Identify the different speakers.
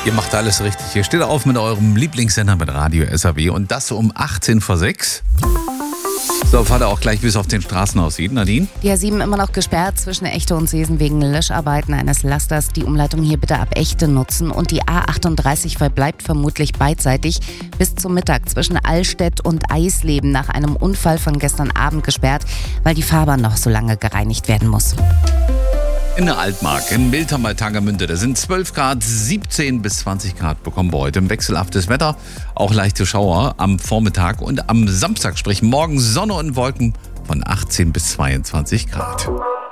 Speaker 1: Ihr macht alles richtig. Ihr steht auf mit eurem Lieblingssender mit Radio SAW und das um 18 vor 6. So, Fahrt auch gleich, wie es auf den Straßen aussieht. Nadine?
Speaker 2: Die A7 immer noch gesperrt zwischen Echte und Seesen wegen Löscharbeiten eines Lasters. Die Umleitung hier bitte ab Echte nutzen. Und die A38 verbleibt vermutlich beidseitig bis zum Mittag zwischen Allstedt und Eisleben nach einem Unfall von gestern Abend gesperrt, weil die Fahrbahn noch so lange gereinigt werden muss.
Speaker 1: In der Altmark, in Miltham bei Tangermünde, da sind 12 Grad, 17 bis 20 Grad bekommen wir heute. Im wechselhaftes Wetter, auch leichte Schauer am Vormittag und am Samstag, sprich morgen Sonne und Wolken von 18 bis 22 Grad.